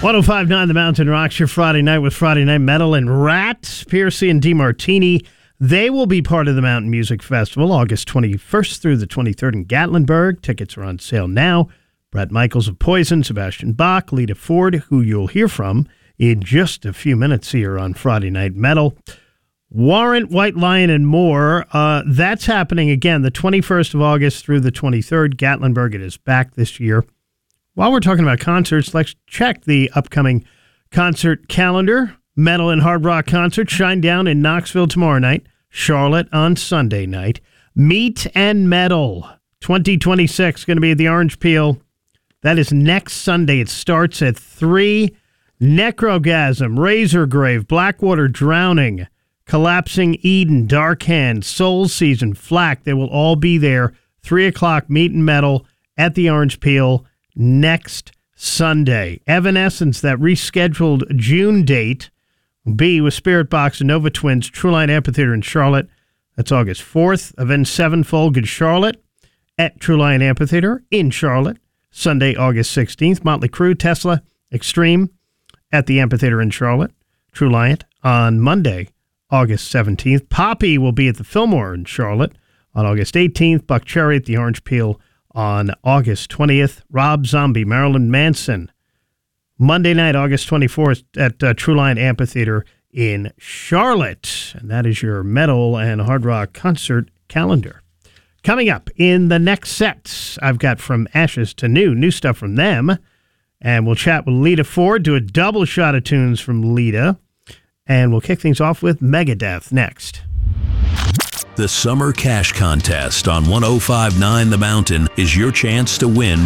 105.9 The Mountain rocks your Friday night with Friday Night Metal and Rat, Piercy and DeMartini. They will be part of the Mountain Music Festival August 21st through the 23rd in Gatlinburg. Tickets are on sale now. Bret Michaels of Poison, Sebastian Bach, Lita Ford, who you'll hear from in just a few minutes here on Friday Night Metal. Warrant, White Lion, and more. That's happening again the 21st of August through the 23rd. Gatlinburg, it is back this year. While we're talking about concerts, let's check the upcoming concert calendar. Metal and Hard Rock concert, Shinedown in Knoxville tomorrow night, Charlotte on Sunday night. Meat and Metal 2026 going to be at the Orange Peel. That is next Sunday. It starts at 3. Necrogasm, Razorgrave, Blackwater Drowning, Collapsing Eden, Dark Hand, Soul Season, Flak. They will all be there. 3 o'clock, Meat and Metal at the Orange Peel next Sunday. Evanescence, that rescheduled June date, will be with Spirit Box and Nova Twins, Trueline Amphitheater in Charlotte. That's August 4th. Avenged Sevenfold in Charlotte at Trueline Amphitheater in Charlotte. Sunday, August 16th. Motley Crue, Tesla, Extreme at the Amphitheater in Charlotte. Trueline on Monday, August 17th. Poppy will be at the Fillmore in Charlotte on August 18th. Buck Cherry at the Orange Peel on August 20th. Rob Zombie, Marilyn Manson, Monday night, August 24th at Trueline Amphitheater in Charlotte. And that is your metal and hard rock concert calendar. Coming up in the next set, I've got From Ashes to New stuff from them. And we'll chat with Lita Ford, do a double shot of tunes from Lita. And we'll kick things off with Megadeth next. The Summer Cash Contest on 105.9 The Mountain is your chance to win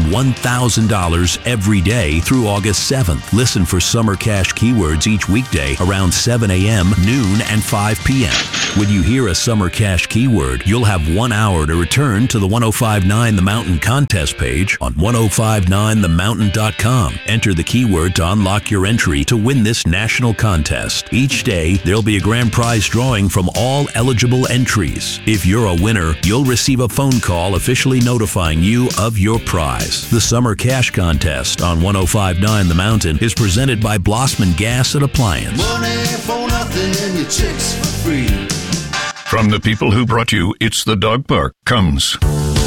$1,000 every day through August 7th. Listen for Summer Cash keywords each weekday around 7 a.m., noon, and 5 p.m. When you hear a Summer Cash keyword, you'll have 1 hour to return to the 105.9 The Mountain contest page on 1059themountain.com. Enter the keyword to unlock your entry to win this national contest. Each day, there'll be a grand prize drawing from all eligible entries. If you're a winner, you'll receive a phone call officially notifying you of your prize. The Summer Cash Contest on 105.9 The Mountain is presented by Blossman Gas and Appliance. Money for nothing and your chicks for free. From the people who brought you It's the Dog Park comes